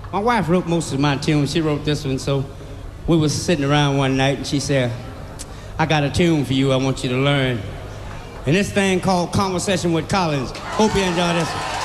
My wife wrote most of my tunes. She wrote this one, so we was sitting around one night, and she said, I got a tune for you I want you to learn. And this thing called Conversation with Collins. Hope you enjoy this one.